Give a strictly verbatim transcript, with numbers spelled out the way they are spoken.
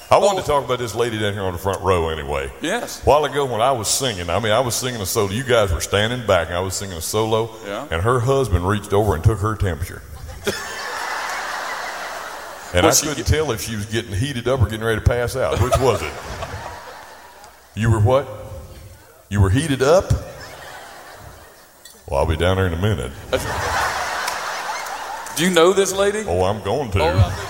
I wanted oh. to talk about this lady down here on the front row anyway. Yes. A while ago when I was singing, I mean, I was singing a solo. You guys were standing back, and I was singing a solo. Yeah. And her husband reached over and took her temperature. And I couldn't get... tell if she was getting heated up or getting ready to pass out. Which was it? You were what? You were heated up? Well, I'll be down there in a minute. Do you know this lady? Oh, I'm going to. Oh,